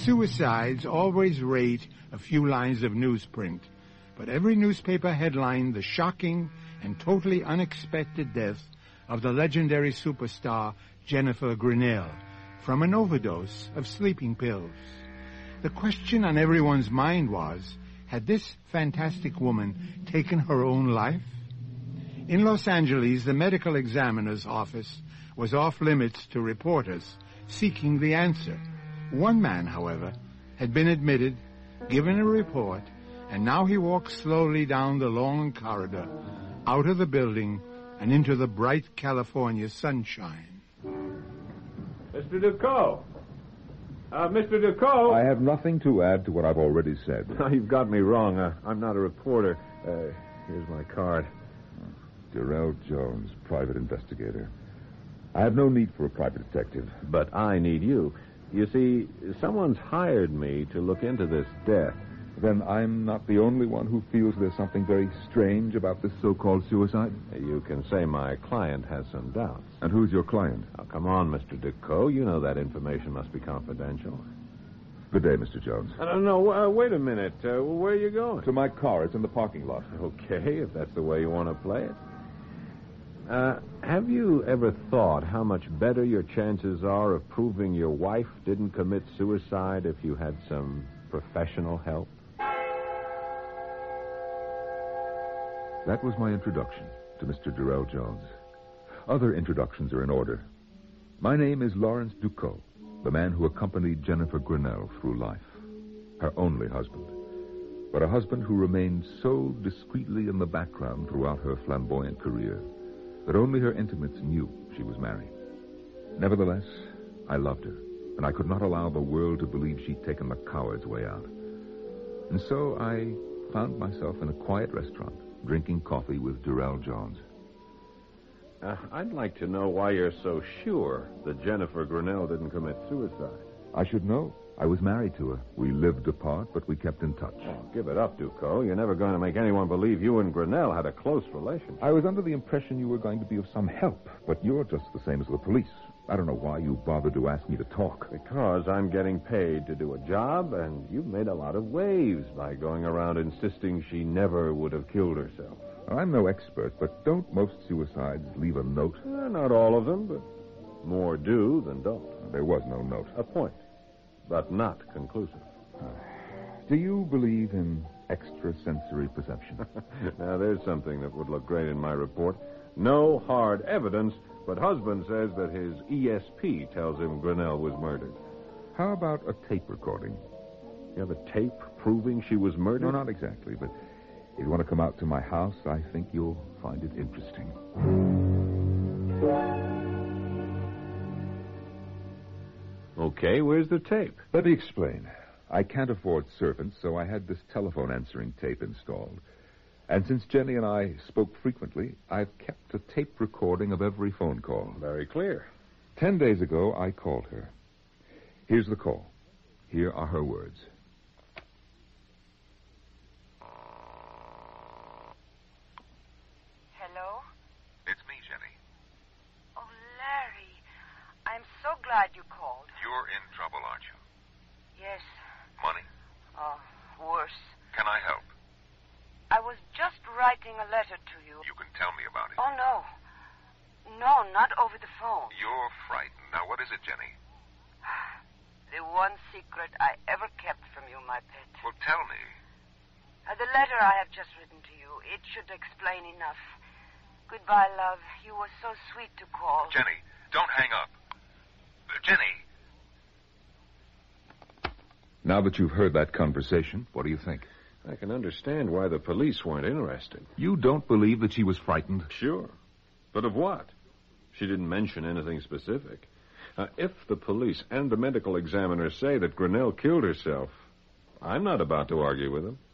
Suicides always rate a few lines of newsprint, but every newspaper headlined the shocking and totally unexpected death of the legendary superstar Jennifer Grinnell from an overdose of sleeping pills. The question on everyone's mind was, had this fantastic woman taken her own life? In Los Angeles, the medical examiner's office was off limits to reporters seeking the answer. One man, however, had been admitted, given a report, and now he walked slowly down the long corridor, out of the building, and into the bright California sunshine. Mr. Ducot! Mr. Ducot! I have nothing to add to what I've already said. You've got me wrong. I'm not a reporter. Here's my card. Darrell Jones, private investigator. I have no need for a private detective. But I need you. You see, someone's hired me to look into this death. Then I'm not the only one who feels there's something very strange about this so-called suicide? You can say my client has some doubts. And who's your client? Now, come on, Mr. Ducot. You know that information must be confidential. Good day, Mr. Jones. No, wait a minute. Where are you going? To my car. It's in the parking lot. Okay, if that's the way you want to play it. Have you ever thought how much better your chances are of proving your wife didn't commit suicide if you had some professional help? That was my introduction to Mr. Darrell Jones. Other introductions are in order. My name is Lawrence Ducot, the man who accompanied Jennifer Grinnell through life, her only husband, but a husband who remained so discreetly in the background throughout her flamboyant career that only her intimates knew she was married. Nevertheless, I loved her, and I could not allow the world to believe she'd taken the coward's way out. And so I found myself in a quiet restaurant, drinking coffee with Darrell Jones. I'd like to know why you're so sure that Jennifer Grinnell didn't commit suicide. I should know. I was married to her. We lived apart, but we kept in touch. Oh, give it up, Ducot. You're never going to make anyone believe you and Grinnell had a close relationship. I was under the impression you were going to be of some help, but you're just the same as the police. I don't know why you bothered to ask me to talk. Because I'm getting paid to do a job, and you've made a lot of waves by going around insisting she never would have killed herself. I'm no expert, but don't most suicides leave a note? Not all of them, but more do than don't. There was no note. A point, but not conclusive. Do you believe in extrasensory perception? Now, there's something that would look great in my report. No hard evidence, but husband says that his ESP tells him Grinnell was murdered. How about a tape recording? You have a tape proving she was murdered? No, not exactly, but if you want to come out to my house, I think you'll find it interesting. Okay, where's the tape? Let me explain. I can't afford servants, so I had this telephone answering tape installed. And since Jenny and I spoke frequently, I've kept a tape recording of every phone call. Very clear. 10 days ago, I called her. Here's the call. Here are her words. Hello? It's me, Jenny. Oh, Larry. I'm so glad you called. You're in trouble, aren't you? Yes. Money? Oh, worse. Can I help? I was just writing a letter to you. You can tell me about it. Oh, no. No, not over the phone. You're frightened. Now, what is it, Jenny? The one secret I ever kept from you, my pet. Well, tell me. The letter I have just written to you, it should explain enough. Goodbye, love. You were so sweet to call. Jenny, don't hang up. Jenny! Now that you've heard that conversation, what do you think? I can understand why the police weren't interested. You don't believe that she was frightened? Sure. But of what? She didn't mention anything specific. If the police and the medical examiner say that Grinnell killed herself, I'm not about to argue with them.